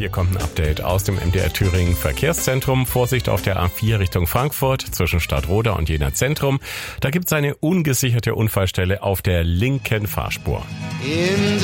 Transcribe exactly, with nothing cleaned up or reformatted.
hier kommt ein Update aus dem M D R Thüringen Verkehrszentrum. Vorsicht auf der A vier Richtung Frankfurt zwischen Stadtroda und Jena Zentrum. Da gibt es eine ungesicherte Unfallstelle auf der linken Fahrspur. In